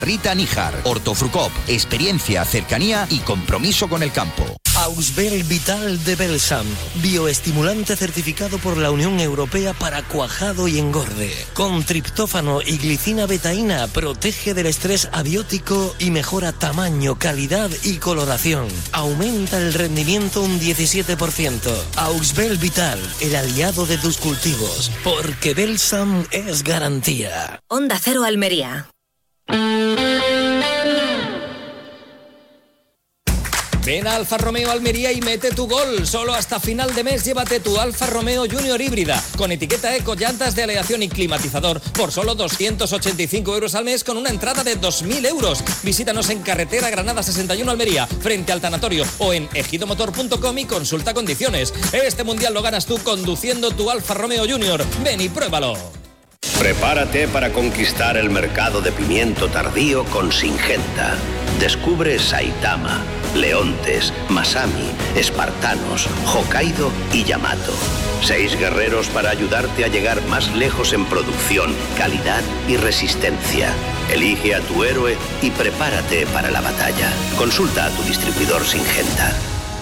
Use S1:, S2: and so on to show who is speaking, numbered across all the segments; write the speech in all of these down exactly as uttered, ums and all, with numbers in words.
S1: Rita Níjar, Hortofrucop, experiencia, cercanía y compromiso con el campo.
S2: Ausbel Vital de Belsam, bioestimulante certificado por la Unión Europea para cuajado y engorde. Con triptófano y glicina betaína protege del estrés abiótico y mejora tamaño, calidad y coloración. Aumenta el rendimiento un diecisiete por ciento. Ausbel Vital, el aliado de tus cultivos, porque Belsam es garantía.
S3: Onda Cero Almería.
S4: Ven a Alfa Romeo Almería y mete tu gol. Solo hasta final de mes llévate tu Alfa Romeo Junior híbrida con etiqueta eco, llantas de aleación y climatizador por solo doscientos ochenta y cinco euros al mes con una entrada de dos mil euros. Visítanos en carretera Granada sesenta y uno Almería, frente al tanatorio, o en ejidomotor punto com y consulta condiciones. Este mundial lo ganas tú conduciendo tu Alfa Romeo Junior. Ven y pruébalo.
S5: Prepárate para conquistar el mercado de pimiento tardío con Syngenta. Descubre Saitama, Leontes, Masami, Espartanos, Hokkaido y Yamato. Seis guerreros para ayudarte a llegar más lejos en producción, calidad y resistencia. Elige a tu héroe y prepárate para la batalla. Consulta a tu distribuidor Syngenta.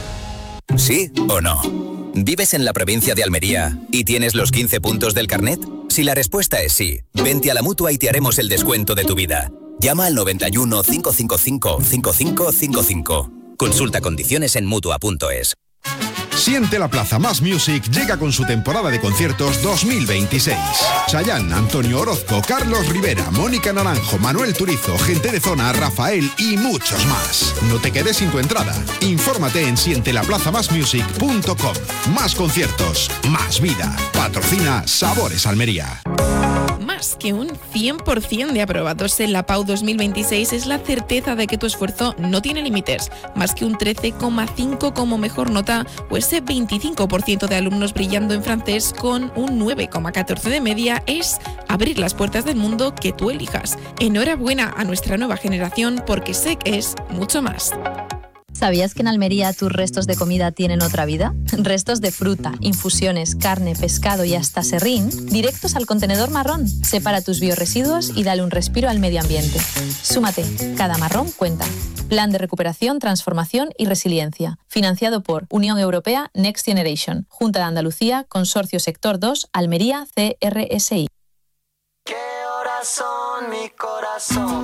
S1: ¿Sí o no? ¿Vives en la provincia de Almería y tienes los quince puntos del carnet? Si la respuesta es sí, vente a la Mutua y te haremos el descuento de tu vida. Llama al noventa y uno, cinco cinco cinco, cinco cinco cinco cinco. Consulta condiciones en mutua punto es.
S6: Siente la Plaza Más Music llega con su temporada de conciertos dos mil veintiséis. Chayanne, Antonio Orozco, Carlos Rivera, Mónica Naranjo, Manuel Turizo, Gente de Zona, Rafael y muchos más. No te quedes sin tu entrada. Infórmate en siente la plaza más music punto com. Más conciertos, más vida. Patrocina Sabores Almería.
S7: Más que un cien por ciento de aprobados en la P A U dos mil veintiséis es la certeza de que tu esfuerzo no tiene límites. Más que un trece coma cinco como mejor nota o ese veinticinco por ciento de alumnos brillando en francés con un nueve coma catorce de media es abrir las puertas del mundo que tú elijas. Enhorabuena a nuestra nueva generación porque S E C es mucho más.
S8: ¿Sabías que en Almería tus restos de comida tienen otra vida? Restos de fruta, infusiones, carne, pescado y hasta serrín, directos al contenedor marrón. Separa tus biorresiduos y dale un respiro al medio ambiente. Súmate, cada marrón cuenta. Plan de recuperación, transformación y resiliencia. Financiado por Unión Europea Next Generation, Junta de Andalucía, Consorcio Sector dos, Almería, C R S I.
S9: ¿Qué horas son, mi corazón?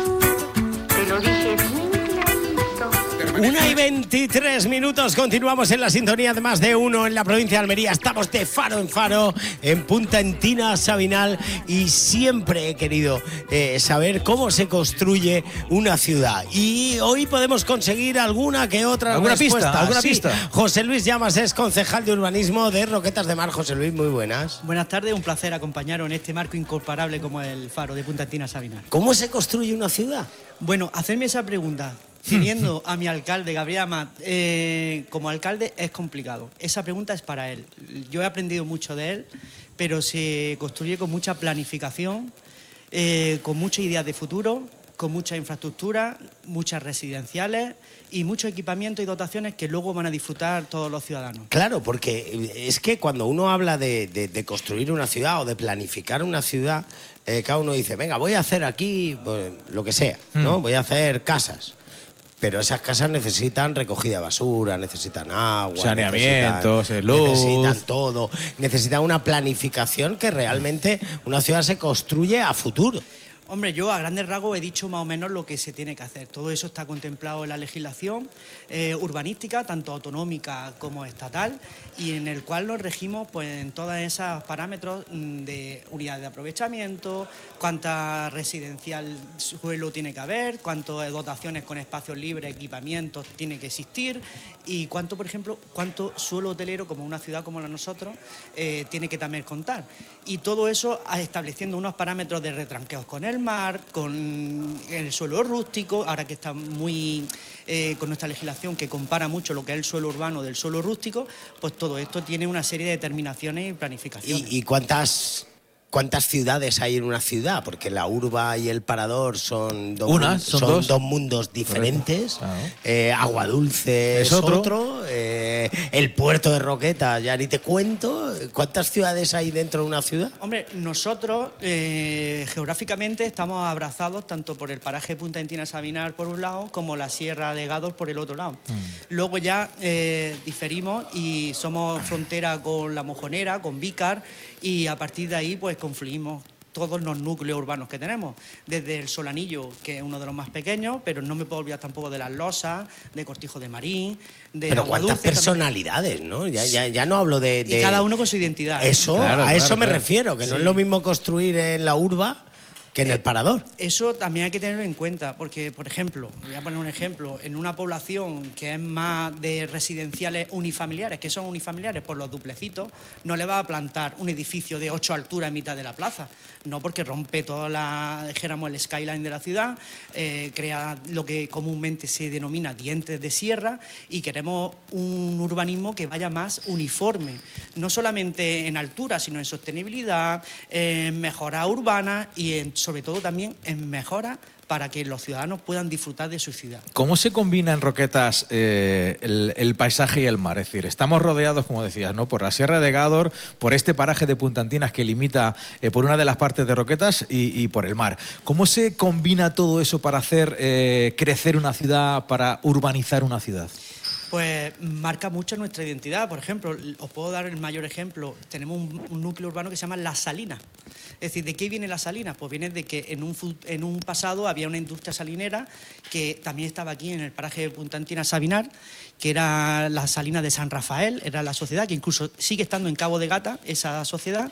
S9: Te lo dije bien.
S10: Una y veintitrés minutos, continuamos en la sintonía de Más de Uno en la provincia de Almería. Estamos de faro en faro, en Punta Entina, Sabinal, y siempre he querido eh, saber cómo se construye una ciudad. Y hoy podemos conseguir alguna que otra
S11: ¿Alguna
S10: respuesta.
S11: pista? ¿Alguna
S10: Sí.
S11: pista?
S10: José Luis Llamas es concejal de urbanismo de Roquetas de Mar. José Luis, muy buenas.
S12: Buenas tardes, un placer acompañaros en este marco incomparable como el faro de Punta Entina, Sabinal.
S10: ¿Cómo se construye una ciudad?
S12: Bueno, hacerme esa pregunta teniendo a mi alcalde, Gabriel Amat, eh, como alcalde es complicado. Esa pregunta es para él. Yo he aprendido mucho de él, pero se construye con mucha planificación, eh, con muchas ideas de futuro, con mucha infraestructura, muchas residenciales y mucho equipamiento y dotaciones que luego van a disfrutar todos los ciudadanos.
S10: Claro, porque es que cuando uno habla de, de, de construir una ciudad o de planificar una ciudad, eh, cada uno dice, venga, voy a hacer aquí pues, lo que sea, ¿no? Mm. Voy a hacer casas. Pero esas casas necesitan recogida de basura, necesitan agua,
S11: saneamiento,
S10: necesitan,
S11: luz,
S10: necesitan todo, necesitan una planificación que realmente una ciudad se construye a futuro.
S12: Hombre, yo a grandes rasgos he dicho más o menos lo que se tiene que hacer. Todo eso está contemplado en la legislación eh, urbanística, tanto autonómica como estatal, y en el cual nos regimos pues, en todos esos parámetros de unidades de aprovechamiento, cuánta residencial suelo tiene que haber, cuántas dotaciones con espacios libres, equipamientos tiene que existir, y cuánto, por ejemplo, cuánto suelo hotelero, como una ciudad como la de nosotros, eh, tiene que también contar. Y todo eso estableciendo unos parámetros de retranqueos con el mar, con el suelo rústico, ahora que está muy eh, con nuestra legislación que compara mucho lo que es el suelo urbano del suelo rústico, pues todo esto tiene una serie de determinaciones y planificaciones.
S10: ¿Y, y cuántas ¿Cuántas ciudades hay en una ciudad? Porque la urba y el parador son dos,
S3: Una,
S10: mun-
S3: son
S10: son
S3: dos.
S10: dos mundos diferentes.
S3: Claro.
S10: Eh, Aguadulce es,
S3: Es otro.
S10: otro. eh, el puerto de Roqueta, ya ni te cuento. ¿Cuántas ciudades hay dentro de una ciudad?
S12: Hombre, nosotros eh, geográficamente estamos abrazados tanto por el paraje Punta Entina Sabinar por un lado como la Sierra de Gádor por el otro lado.
S3: Mm.
S12: Luego ya eh, diferimos y somos frontera con La Mojonera, con Vícar, y a partir de ahí pues confluimos todos los núcleos urbanos que tenemos, desde el Solanillo, que es uno de los más pequeños, pero no me puedo olvidar tampoco de Las Losas, de Cortijo de Marín, de
S10: Pero cuántas
S12: Aguadulce también.
S10: personalidades, ¿no? Ya, ya, ya no hablo de,
S12: Y
S10: de-
S12: cada uno con su identidad.
S10: Eso,
S3: Claro,
S10: a
S3: claro,
S10: eso me
S3: claro.
S10: refiero, que no
S12: Sí.
S10: es lo mismo construir en la urba que en el parador.
S12: Eso también hay que tenerlo en cuenta, porque, por ejemplo, voy a poner un ejemplo, en una población que es más de residenciales unifamiliares, que son unifamiliares por los duplecitos, no le va a plantar un edificio de ocho alturas en mitad de la plaza, no, porque rompe toda la, dijéramos, el skyline de la ciudad, eh, crea lo que comúnmente se denomina dientes de sierra, y queremos un urbanismo que vaya más uniforme, no solamente en altura, sino en sostenibilidad, en mejora urbana y en, sobre todo también en mejora para que los ciudadanos puedan disfrutar de su ciudad.
S3: ¿Cómo se combina en Roquetas eh, el, el paisaje y el mar? Es decir, estamos rodeados, como decías, ¿no?, por la Sierra de Gádor, por este paraje de Punta Antinas que limita eh, por una de las partes de Roquetas y, y por el mar. ¿Cómo se combina todo eso para hacer eh, crecer una ciudad, para urbanizar una ciudad?
S12: Pues marca mucho nuestra identidad. Por ejemplo, os puedo dar el mayor ejemplo. Tenemos un, un núcleo urbano que se llama Las Salinas. Es decir, ¿de qué viene Las Salinas? Pues viene de que en un, fu- en un pasado había una industria salinera que también estaba aquí en el paraje de Punta Antina Sabinar, que era la Salina de San Rafael, era la sociedad, que incluso sigue estando en Cabo de Gata, esa sociedad.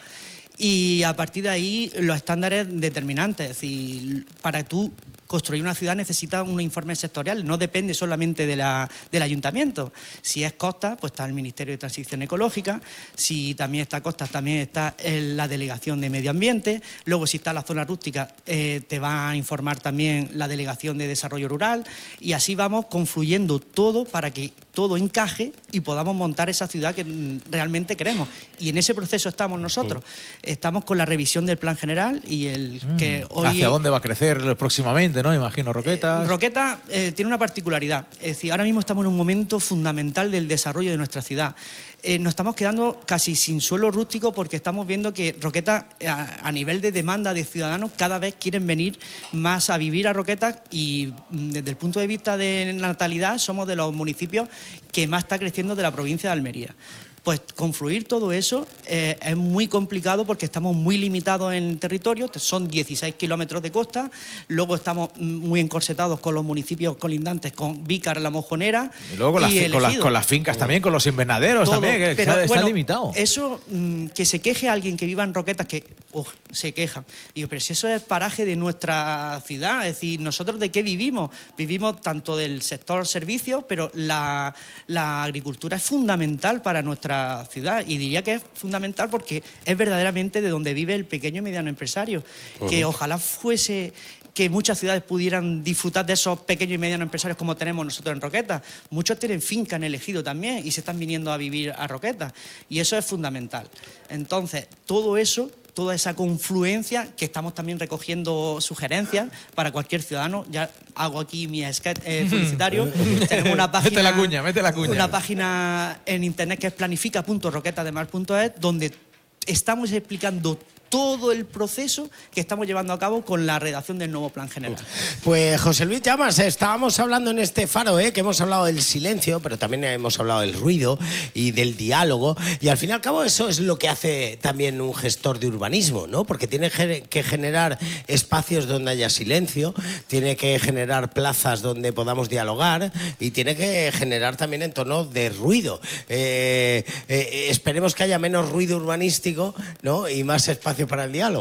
S12: Y a partir de ahí los estándares determinantes, es decir, para tú construir una ciudad necesitas un informe sectorial, no depende solamente de la, del ayuntamiento. Si es costa, pues está el Ministerio de Transición Ecológica, si también está costa, también está el- la Delegación de Medio Ambiente, luego si está la zona rústica, eh, te va a informar también la Delegación de Desarrollo Rural, y así vamos confluyendo todo para que todo encaje y podamos montar esa ciudad que mm, realmente queremos. Y en ese proceso estamos nosotros. Estamos con la revisión del Plan General y el que hoy...
S3: ¿Hacia dónde va a crecer próximamente, no? Imagino, Roquetas.
S12: Roqueta eh, tiene una particularidad, es decir, ahora mismo estamos en un momento fundamental del desarrollo de nuestra ciudad. Eh, nos estamos quedando casi sin suelo rústico porque estamos viendo que Roqueta, a, a nivel de demanda de ciudadanos, cada vez quieren venir más a vivir a Roqueta, y mm, desde el punto de vista de natalidad somos de los municipios que más está creciendo de la provincia de Almería. Pues confluir todo eso eh, es muy complicado porque estamos muy limitados en el territorio, son dieciséis kilómetros de costa, luego estamos mm, muy encorsetados con los municipios colindantes, con Vícar, La Mojonera
S3: Y luego con las,
S12: y
S3: fi- con, las,
S12: Ejido.
S3: con las fincas también, con los invernaderos
S12: Todo.
S3: también, que
S12: Pero,
S3: está, está
S12: bueno,
S3: limitado.
S12: Eso, mm, que se queje alguien que viva en Roquetas, que uf, se queja. Digo, pero si eso es paraje de nuestra ciudad, es decir, ¿nosotros de qué vivimos? Vivimos tanto del sector servicios, pero la, la agricultura es fundamental para nuestra ciudad, y diría que es fundamental porque es verdaderamente de donde vive el pequeño y mediano empresario, que
S10: Ujú.
S12: ojalá fuese que muchas ciudades pudieran disfrutar de esos pequeños y medianos empresarios como tenemos nosotros en Roquetas. Muchos tienen finca en el Ejido también y se están viniendo a vivir a Roquetas, y eso es fundamental. Entonces, todo eso, toda esa confluencia, que estamos también recogiendo sugerencias para cualquier ciudadano, ya hago aquí mi sketch eh, publicitario. Tenemos una página,
S3: Mete la cuña, mete la cuña.
S12: una página en internet que es planifica punto roquetademar punto es, donde estamos explicando todo el proceso que estamos llevando a cabo con la redacción del nuevo Plan General.
S10: Pues José Luis Llamas, estábamos hablando en este faro, ¿eh? que hemos hablado del silencio, pero también hemos hablado del ruido y del diálogo, y al fin y al cabo eso es lo que hace también un gestor de urbanismo, ¿no? Porque tiene que generar espacios donde haya silencio, tiene que generar plazas donde podamos dialogar, y tiene que generar también entornos de ruido. Eh, eh, esperemos que haya menos ruido urbanístico, ¿no? Y más espacio para el diálogo.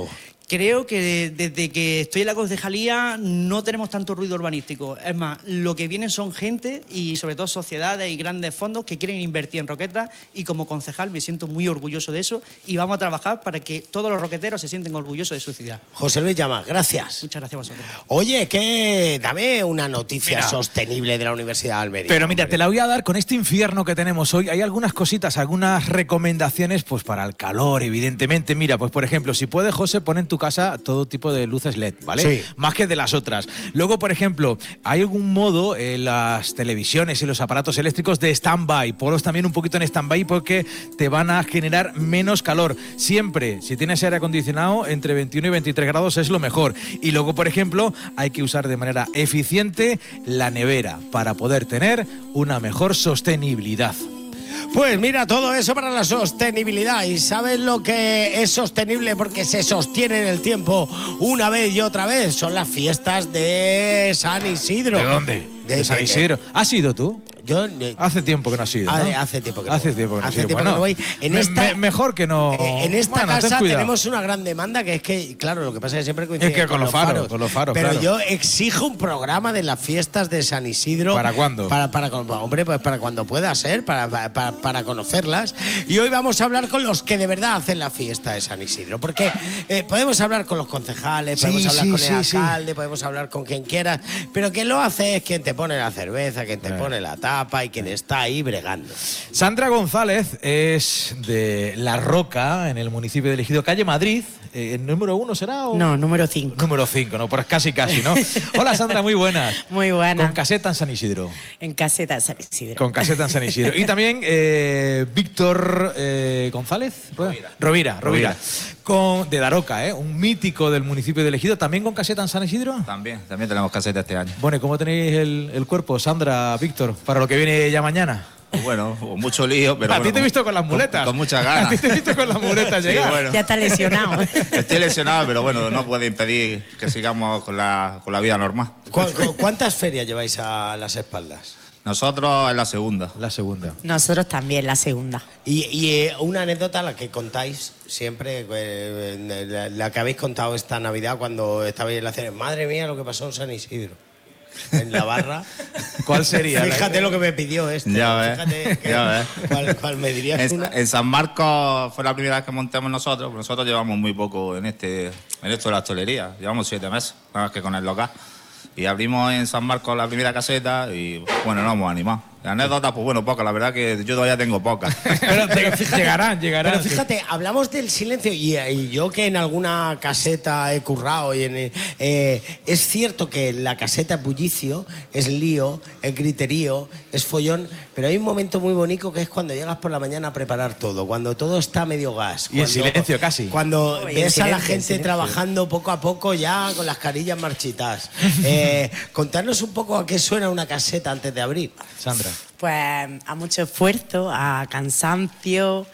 S12: Creo que desde que estoy en la concejalía no tenemos tanto ruido urbanístico. Es más, lo que vienen son gente y sobre todo sociedades y grandes fondos que quieren invertir en Roquetas, y como concejal me siento muy orgulloso de eso y vamos a trabajar para que todos los roqueteros se sienten orgullosos de su ciudad.
S10: José Luis Llamas, gracias.
S12: Muchas gracias a vosotros.
S10: Oye, que dame una noticia
S3: Mira.
S10: sostenible de la Universidad de Almería.
S3: Pero mira, te la voy a dar con este infierno que tenemos hoy. Hay algunas cositas, algunas recomendaciones pues para el calor, evidentemente. Mira, pues por ejemplo, si puedes, José, pon en tu casa todo tipo de luces L E D, ¿vale?
S10: Sí.
S3: Más que de las otras. Luego, por ejemplo, hay algún modo en las televisiones y los aparatos eléctricos de stand-by. Ponlos también un poquito en stand-by porque te van a generar menos calor. Siempre, si tienes aire acondicionado, entre veintiuno y veintitrés grados es lo mejor. Y luego, por ejemplo, hay que usar de manera eficiente la nevera para poder tener una mejor sostenibilidad.
S10: Pues mira, todo eso para la sostenibilidad. ¿Y sabes lo que es sostenible porque se sostiene en el tiempo una vez y otra vez? Son las fiestas de San Isidro.
S3: ¿De dónde?
S10: De,
S3: De San Isidro. ¿Has ido tú?
S10: Yo eh,
S3: Hace tiempo que no has ido, ¿no?
S10: hace, hace tiempo que no
S3: Hace
S10: voy.
S3: tiempo que no has
S10: Hace
S3: ido.
S10: tiempo
S3: Bueno,
S10: que no voy. En
S3: me-
S10: esta,
S3: me- mejor que no.
S10: eh, en esta
S3: Bueno, ten
S10: casa
S3: cuidado.
S10: tenemos una gran demanda, que es que, claro, lo que pasa es que siempre coincide
S3: Es que con los faros, con los faros,
S10: Pero
S3: claro.
S10: yo exijo un programa de las fiestas de San Isidro.
S3: ¿Para cuándo?
S10: Para, para, hombre, pues para cuando pueda ser, para, para, para conocerlas. Y hoy vamos a hablar con los que de verdad hacen la fiesta de San Isidro. Porque eh, podemos hablar con los concejales,
S3: Sí,
S10: podemos hablar
S3: sí,
S10: con
S3: sí,
S10: el
S3: sí.
S10: alcalde, podemos hablar con quien quiera, pero quien lo hace es quien te pone la cerveza, quien te
S3: Eh.
S10: pone la tapa y quien está ahí bregando.
S3: Sandra González es de La Roca, en el municipio de Ejido, calle Madrid. Eh, ¿El número uno será? O?
S11: No, número cinco.
S3: Número cinco, ¿no? Pues casi, casi, ¿no? Hola, Sandra, muy buenas.
S11: Muy buena.
S3: Con caseta en San Isidro.
S11: En caseta de San Isidro.
S3: Con caseta en San Isidro. Y también eh, Víctor eh, González. Rovira. Rovira, Rovira. Con, de Daroca, ¿eh? Un mítico del municipio de Ejido. ¿También con caseta en San Isidro?
S13: También, también tenemos caseta este año.
S3: Bueno, ¿y cómo tenéis el, el cuerpo, Sandra, Víctor, para lo que viene ya mañana?
S13: Bueno, mucho lío, pero
S3: A
S13: bueno,
S3: ti te he visto con las
S13: con-
S3: muletas.
S13: Con, muchas ganas.
S3: A ti te he visto con las muletas
S13: Sí,
S3: llegar.
S13: bueno.
S11: Ya está lesionado.
S13: Estoy lesionado, pero bueno, no puede impedir que sigamos con la, con la vida normal.
S10: ¿Cu- cu- ¿Cuántas ferias lleváis a las espaldas?
S13: Nosotros en la segunda.
S3: La segunda.
S11: Nosotros también, la segunda.
S10: Y, y, eh, una anécdota la que contáis siempre, eh, la, la que habéis contado esta Navidad cuando estabais en la cena. Madre mía, lo que pasó en San Isidro. En la barra.
S3: ¿Cuál sería?
S10: Fíjate lo que me pidió este.
S13: Ya ves,
S10: Fíjate que-
S13: ya ves.
S10: ¿Cuál, cuál me dirías
S13: En,
S10: una?
S13: en San Marcos fue la primera vez que montamos nosotros. Pues nosotros llevamos muy poco en este en esto de la hostelería. Llevamos siete meses, nada más que con el local. Y abrimos en San Marcos la primera caseta y, bueno, nos hemos animado. Anécdotas, pues bueno, pocas. La verdad que yo todavía tengo pocas.
S3: Pero te- llegarán, llegarán.
S10: Pero fíjate, hablamos del silencio y, y yo que en alguna caseta he currado y en, eh, es cierto que la caseta es bullicio, es lío, es griterío, es follón, pero hay un momento muy bonito que es cuando llegas por la mañana a preparar todo, cuando todo está medio gas.
S3: Y en
S10: cuando-
S3: silencio casi.
S10: Cuando
S11: Uy, en
S10: ves a la
S11: silencio, en
S10: gente
S11: silencio.
S10: trabajando poco a poco ya con las carillas marchitas. Eh, contarnos un poco a qué suena una caseta antes de abrir.
S3: Sandra.
S11: Pues a mucho esfuerzo, a cansancio,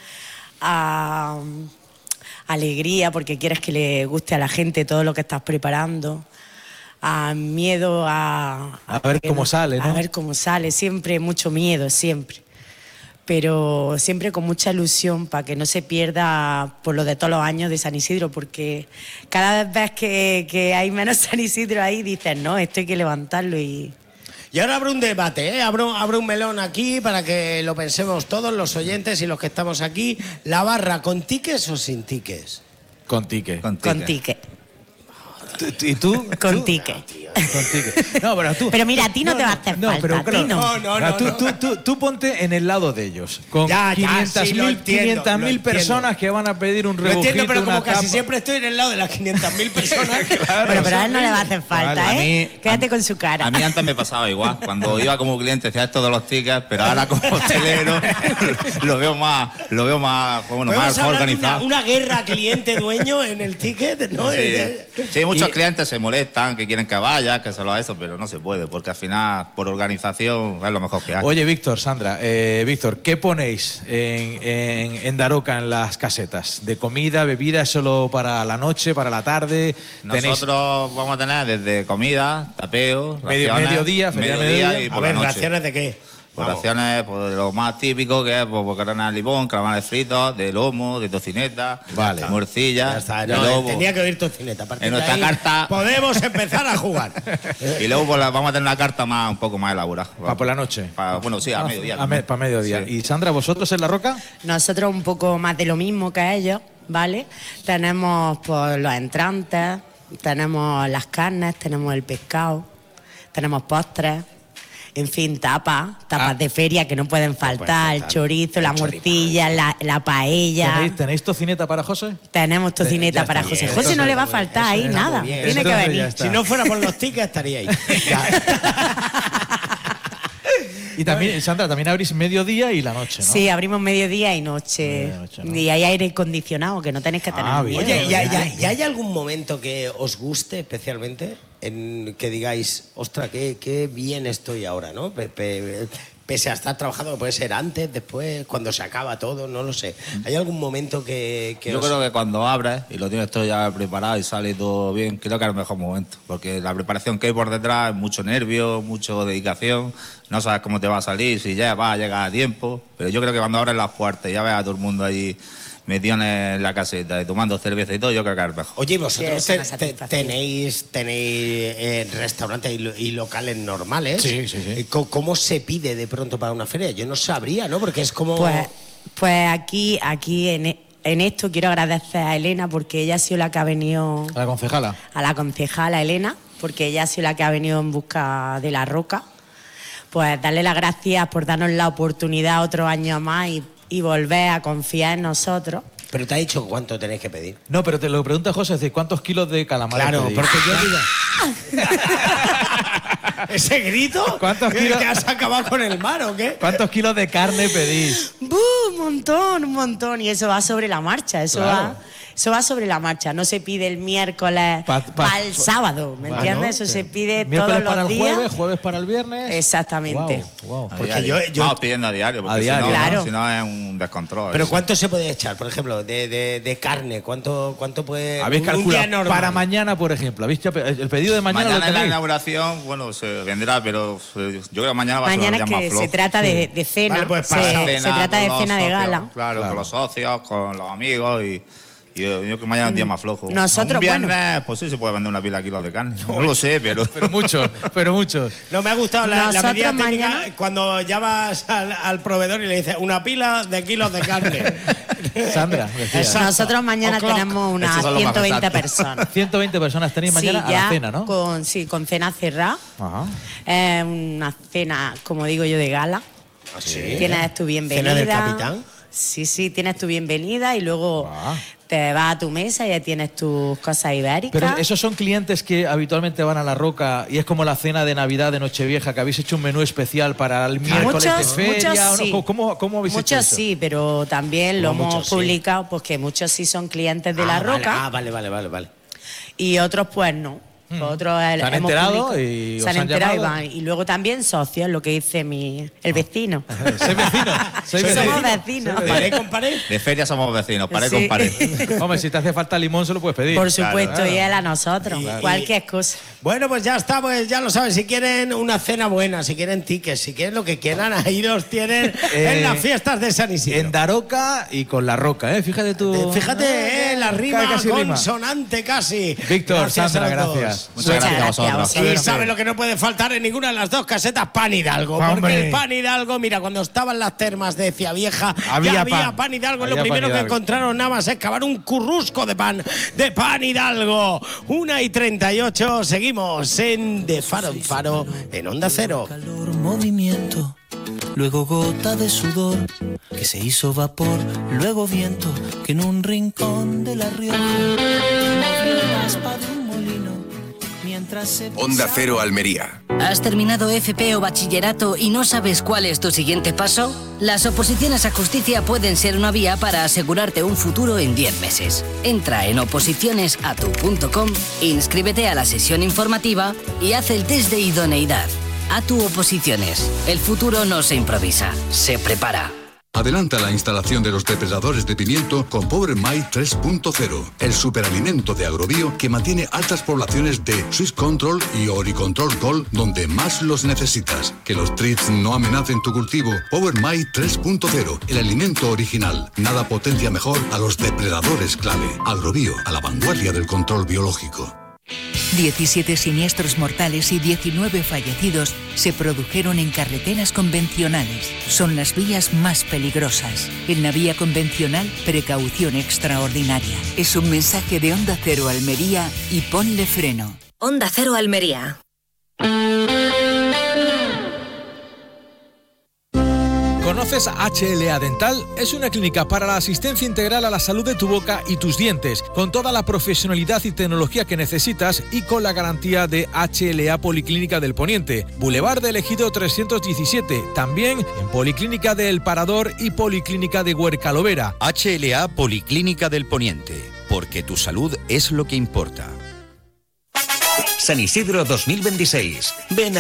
S11: a um, alegría porque quieres que le guste a la gente todo lo que estás preparando, a miedo a...
S3: A ver
S11: que
S3: cómo sale, ¿no?
S11: A ver cómo sale, siempre mucho miedo, siempre. Pero siempre con mucha ilusión para que no se pierda por lo de todos los años de San Isidro, porque cada vez ves que, que hay menos San Isidro ahí, dices, no, esto hay que levantarlo y...
S10: Y ahora abro un debate, ¿eh? abro, abro un melón aquí para que lo pensemos todos los oyentes y los que estamos aquí. ¿La barra con tickets o sin tickets?
S3: Con tique.
S13: Con
S11: Con
S13: ticket.
S11: ticket.
S3: ¿Tú- ¿Y tú?
S11: Con
S3: ¿Tú?
S11: ticket.
S3: Con ticket. No, pero tú.
S11: Pero mira, a ti no te va a hacer falta,
S3: pero
S11: a ti
S3: claro,
S11: no.
S10: No, no,
S3: tú,
S10: no.
S3: tú- tú- tú ponte en el lado de ellos. Con
S10: Ya, ya,
S3: quinientas
S10: sí, lo
S3: mil
S10: entiendo,
S3: quinientas mil
S10: lo entiendo.
S3: personas que van a pedir un
S10: Lo
S3: rebujito,
S10: entiendo, pero como
S3: una
S10: casi
S3: tapa.
S10: siempre estoy en el lado de las quinientas mil personas.
S3: Claro,
S11: Bueno, pero a
S3: eso
S11: él no le va a hacer
S3: es.
S11: falta,
S13: Vale, a
S11: ¿eh?
S13: mí-
S11: Quédate
S13: a-
S11: con su cara.
S13: A mí antes me pasaba igual. Cuando iba como cliente decía esto de los tickets, pero ahora como hostelero lo veo más, lo veo más, bueno,
S10: Podemos
S13: más
S10: hablar de
S13: organizado.
S10: una, una guerra cliente-dueño en el ticket, ¿no?
S13: Sí,
S10: Eh,
S13: sí, muchos
S10: y-
S13: clientes se molestan, que quieren que vaya, que solo eso, pero no se puede, porque al final, por organización, es lo mejor que hay.
S3: Oye, Víctor, Sandra, eh, Víctor, ¿qué ponéis en, en, en Daroca en las casetas? ¿De comida, bebida, es solo para la noche, para la tarde? ¿Tenéis
S13: Nosotros vamos a tener desde comida, tapeo,
S3: Medio-
S13: raciones,
S3: mediodía, feria
S13: mediodía
S3: mediodía?
S13: y
S10: A
S13: por
S10: ver,
S13: la noche.
S10: ¿raciones de qué?
S13: Pues raciones, pues lo más típico que es pues, boquerones de limón, calamares fritos, de lomo, de tocineta,
S10: vale.
S13: morcilla,
S10: Ya está,
S13: de
S10: no,
S13: lobo.
S10: tenía que oír tocineta. A partir
S13: En
S10: de
S13: nuestra
S10: ahí
S13: carta-
S10: podemos empezar a jugar.
S13: Y luego pues, la- vamos a tener una carta más un poco más elaborada.
S3: Para por la noche.
S13: Pa- bueno, sí, a mediodía.
S3: A me- para mediodía.
S13: Sí.
S3: Y Sandra, ¿vosotros en La Roca?
S11: Nosotros un poco más de lo mismo que ellos, ¿vale? Tenemos pues, los entrantes, tenemos las carnes, tenemos el pescado, tenemos postres, en fin, tapas, tapas
S3: Ah.
S11: de feria que no pueden faltar, el chorizo, la morcilla, la, la paella.
S3: ¿Tenéis, ¿Tenéis tocineta para José?
S11: Tenemos tocineta
S3: Ya
S11: para
S3: está
S11: José.
S3: bien.
S11: José no
S3: Entonces,
S11: le va a
S3: muy bien.
S11: faltar
S3: Eso
S11: ahí
S3: está
S11: nada,
S3: muy bien.
S11: tiene que
S3: Entonces, ya
S11: venir.
S3: está.
S10: Si no fuera por los tickets, estaría ahí.
S3: Y también, Sandra, también abrís mediodía y la noche, ¿no?
S11: Sí, abrimos mediodía y noche. Y hay aire acondicionado, que no tenéis que tener
S3: Ah,
S11: miedo.
S10: Oye, ¿y hay, y hay- y hay algún momento que os guste especialmente? En que digáis, ostras, qué, qué bien estoy ahora, ¿no? Pe- pe- pese a estar trabajando, puede ser antes, después, cuando se acaba todo, no lo sé. ¿Hay algún momento que, que
S13: Yo
S10: os-
S13: creo que cuando abres y lo tienes todo ya preparado y sale todo bien, creo que es el mejor momento. Porque la preparación que hay por detrás es mucho nervio, mucho dedicación. No sabes cómo te va a salir, si ya va a llegar a tiempo. Pero yo creo que cuando abres las puertas y ya ves a todo el mundo allí metido en la caseta y tomando cerveza y todo, yo creo que es el mejor.
S10: Oye, ¿y vosotros
S11: Sí, es una
S10: te- te-
S11: satisfacción.
S10: tenéis, tenéis eh, restaurantes y, lo- y locales normales?
S3: Sí, sí, sí.
S10: Eh, ¿Cómo, cómo se pide de pronto para una feria? Yo no sabría, ¿no? Porque es como...
S11: Pues, pues aquí, aquí en, e- en esto quiero agradecer a Elena porque ella ha sido la que ha venido,
S3: A la concejala.
S11: a la concejala Elena, porque ella ha sido la que ha venido en busca de La Roca. Pues darle las gracias por darnos la oportunidad otro año más y, y volver a confiar en nosotros.
S10: Pero te ha dicho cuánto tenéis que pedir.
S3: No, pero te lo pregunta José, es decir, ¿cuántos kilos de calamares
S10: Claro,
S3: pedís?
S10: porque yo digo... ¿Ese grito?
S3: ¿Cuántos
S10: ¿Que-
S3: kilos?
S10: ¿Que has acabado con el mar o qué?
S3: ¿Cuántos kilos de carne pedís?
S11: ¡Buh! Un montón, un montón. Y eso va sobre la marcha, eso
S3: Claro.
S11: va... Eso va sobre la marcha, no se pide el miércoles
S3: Pa- pa-
S11: para el sábado, ¿me
S3: Bueno,
S11: entiendes? Eso
S3: sí.
S11: se pide
S3: Miércoles
S11: todos
S3: para
S11: los
S3: el
S11: días.
S3: jueves, jueves para el viernes.
S11: Exactamente.
S3: Wow, wow.
S13: A
S10: Porque
S13: diario.
S10: yo- yo-
S13: Vamos pidiendo a diario, porque
S3: A diario.
S13: si, no,
S11: Claro.
S13: si no es un descontrol.
S10: Pero
S13: eso.
S10: ¿cuánto se puede echar, por ejemplo, de, de- de carne? ¿Cuánto, cuánto puede...?
S3: Habéis
S10: un- un día
S3: calculado
S10: normal?
S3: para mañana, por ejemplo. ¿Habéis ya pe- el pedido de mañana,
S13: Mañana
S3: lo
S13: en la
S3: tenéis?
S13: inauguración, bueno, se vendrá, pero eh, yo creo que mañana va a ser
S11: Mañana
S13: un
S11: es
S13: día
S11: que
S13: más flojo.
S11: se trata de, de cena,
S10: Vale, pues
S11: se,
S10: para
S11: se
S13: Cena
S11: trata de
S13: con los
S11: cena de
S13: socios,
S11: gala.
S13: Claro,
S3: Claro.
S13: con los socios, con los amigos y... y yo, yo creo que mañana es un día más flojo.
S11: Nosotros,
S13: un viernes, pues sí se puede vender una pila de kilos de carne. No lo sé, pero...
S3: Pero muchos, pero muchos.
S10: No, me ha gustado la, la
S11: Nosotros
S10: medida técnica
S11: mañana-
S10: cuando llamas al, al proveedor y le dices una pila de kilos de carne.
S3: Sandra, decía.
S10: Exacto.
S11: Nosotros mañana
S10: O'clock.
S11: tenemos unas
S13: Estos son los más
S11: ciento veinte
S13: exactos.
S11: personas.
S3: ciento veinte personas tenéis mañana
S11: sí,
S3: a
S11: ya
S3: la cena, ¿no?
S11: Con, sí, con cena cerrada.
S3: Ajá.
S11: Eh, una cena, como digo yo, de gala.
S10: ¿Sí?
S11: Tienes tu bienvenida.
S10: ¿Cena del capitán?
S11: Sí, sí, tienes tu bienvenida y luego
S3: Ah.
S11: te vas a tu mesa y ya tienes tus cosas ibéricas.
S3: Pero esos son clientes que habitualmente van a La Roca y es como la cena de Navidad, de Nochevieja, que habéis hecho un menú especial para el miércoles de
S11: Muchos,
S3: feria.
S11: muchos
S3: ¿o no?
S11: sí.
S3: ¿Cómo, cómo habéis hecho
S11: Muchos
S3: eso?
S11: sí, pero también lo
S10: No,
S11: hemos
S10: muchos sí.
S11: publicado, pues que muchos sí son clientes de
S10: Ah,
S11: La
S10: vale,
S11: Roca
S10: ah, vale, vale, vale, vale.
S11: y otros pues no. Pues otros el-
S3: ¿Se han
S11: hemos
S3: enterado
S11: publicado-
S3: y os
S11: se han
S3: han
S11: enterado y
S3: llamado?
S11: van. Y luego también socios, lo que dice mi el vecino.
S3: Soy vecino. Soy
S11: Somos
S3: vecino.
S11: vecinos.
S10: ¿Paré con pared?
S13: De feria somos vecinos, paré
S11: Sí.
S13: con pared.
S3: Hombre, si te hace falta limón, se lo puedes pedir.
S11: Por supuesto,
S3: Claro,
S11: y
S3: claro.
S11: él a nosotros.
S10: Y-
S11: Cualquier cosa.
S10: Bueno, pues ya está, pues ya lo saben. Si quieren una cena buena, si quieren tickets, si quieren lo que quieran, ahí los tienen
S3: Eh,
S10: en las fiestas de San Isidro.
S3: En Daroca y con La Roca, ¿eh? Fíjate tú.
S10: Eh, Fíjate, eh, la rima
S3: Casi rima.
S10: consonante casi.
S3: Víctor,
S10: Gracias
S3: Sandra,
S10: a los dos.
S3: gracias.
S13: Muchas gracias a vosotros.
S10: Y sabe lo que no puede faltar en ninguna de las dos casetas, Pan Hidalgo.
S3: Hombre.
S10: Porque el Pan Hidalgo, mira, cuando estaban las termas de Ciavieja,
S3: Había
S10: ya había
S3: pan.
S10: Pan, Hidalgo.
S3: Había
S10: lo primero
S3: Pan
S10: que
S3: Hidalgo.
S10: encontraron nada más es cavar un currusco de pan, de Pan Hidalgo. Una y treinta y ocho, seguimos en De Faro en Faro, en Onda Cero.
S14: Calor, movimiento, luego gota de sudor que se hizo vapor, luego viento que en un rincón de La Rioja movió la aspa de un molino mientras se
S15: Onda Cero Almería.
S16: ¿Has terminado F P o bachillerato y no sabes cuál es tu siguiente paso? Las oposiciones a justicia pueden ser una vía para asegurarte un futuro en diez meses. Entra en oposiciones a tu punto com, inscríbete a la sesión informativa y haz el test de idoneidad. A tu Oposiciones. El futuro no se improvisa, se prepara.
S6: Adelanta la instalación de los depredadores de pimiento con Power My tres punto cero, el superalimento de Agrobio que mantiene altas poblaciones de Swiss Control y Oricontrol Gold donde más los necesitas. Que los thrips no amenacen tu cultivo. Power My tres punto cero, el alimento original. Nada potencia mejor a los depredadores clave. Agrobio, a la vanguardia del control biológico.
S15: diecisiete siniestros mortales y diecinueve fallecidos se produjeron en carreteras convencionales. Son las vías más peligrosas. En la vía convencional, precaución extraordinaria. Es un mensaje de Onda Cero Almería y ponle freno.
S17: Onda Cero Almería.
S3: ¿Conoces H L A Dental? Es una clínica para la asistencia integral a la salud de tu boca y tus dientes, con toda la profesionalidad y tecnología que necesitas y con la garantía de H L A Policlínica del Poniente, Boulevard del Ejido trescientos diecisiete, también en Policlínica de El Parador y Policlínica de Huercalovera.
S18: H L A Policlínica del Poniente, porque tu salud es lo que importa.
S19: San Isidro dos mil veintiséis. Ven a